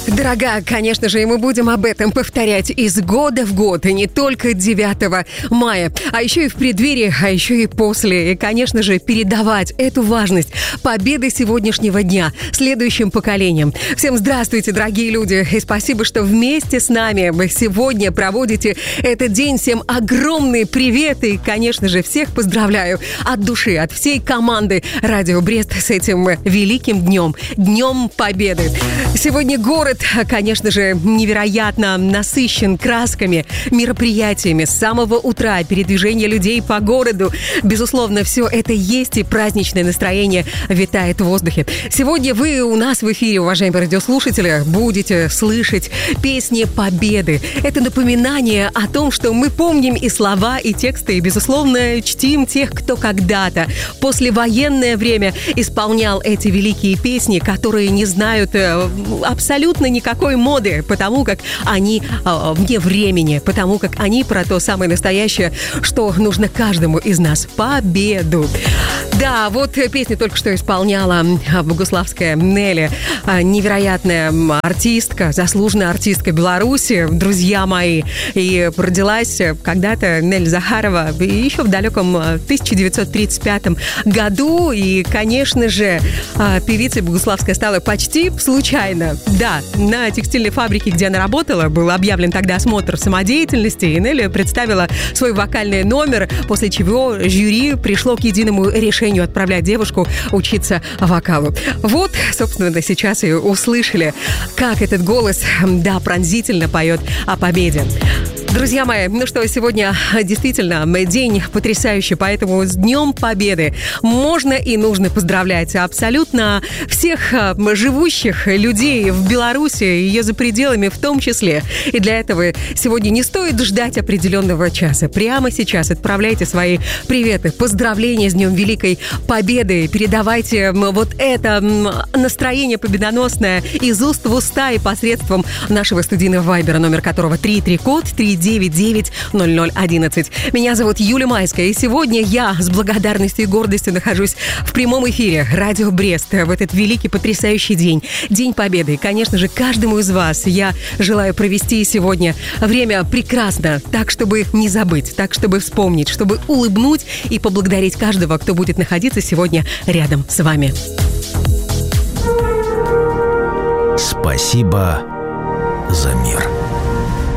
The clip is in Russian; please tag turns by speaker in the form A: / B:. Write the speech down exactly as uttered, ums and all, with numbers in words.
A: Дорогая, конечно же, и мы будем об этом повторять из года в год, и не только девятого мая, а еще и в преддверии, а еще и после. И, конечно же, передавать эту важность победы сегодняшнего дня следующим поколениям. Всем здравствуйте, дорогие люди, и спасибо, что вместе с нами вы сегодня проводите этот день. Всем огромный привет, и, конечно же, всех поздравляю от души, от всей команды Радио Брест с этим великим днем, Днем Победы. Сегодня город, конечно же, невероятно насыщен красками, мероприятиями с самого утра, передвижение людей по городу. Безусловно, все это есть, и праздничное настроение витает в воздухе. Сегодня вы у нас в эфире, уважаемые радиослушатели, будете слышать песни Победы. Это напоминание о том, что мы помним и слова, и тексты, и, безусловно, чтим тех, кто когда-то, послевоенное время, исполнял эти великие песни, которые не знают абсолютно никакой моды, потому как они э, вне времени, потому как они про то самое настоящее, что нужно каждому из нас. Победу! Да, вот песню только что исполняла богуславская Нелли, невероятная артистка, заслуженная артистка Беларуси, друзья мои. И родилась когда-то Нелли Захарова еще в далеком тысяча девятьсот тридцать пятом году. И, конечно же, певицей богуславская стала почти случайно. Да, на текстильной фабрике, где она работала, был объявлен тогда осмотр самодеятельности, и Нелли представила свой вокальный номер, после чего жюри пришло к единому решению отправлять девушку учиться вокалу. Вот, собственно, сейчас и услышали, как этот голос, да, пронзительно поет о победе. Друзья мои, ну что, сегодня действительно день потрясающий, поэтому с Днем Победы можно и нужно поздравлять абсолютно всех живущих людей в Беларуси и ее за пределами в том числе. И для этого сегодня не стоит ждать определенного часа. Прямо сейчас отправляйте свои приветы, поздравления с Днем Великой Победы. Передавайте вот это настроение победоносное из уст в уста и посредством нашего студийного вайбера, номер которого три три код три девять девять ноль ноль одиннадцать. Меня зовут Юля Майская, и сегодня я с благодарностью и гордостью нахожусь в прямом эфире Радио Брест в этот великий, потрясающий день, День Победы. И, конечно же, каждому из вас я желаю провести сегодня время прекрасно, так, чтобы не забыть, так, чтобы вспомнить, чтобы улыбнуть и поблагодарить каждого, кто будет находиться сегодня рядом с вами.
B: Спасибо за мир.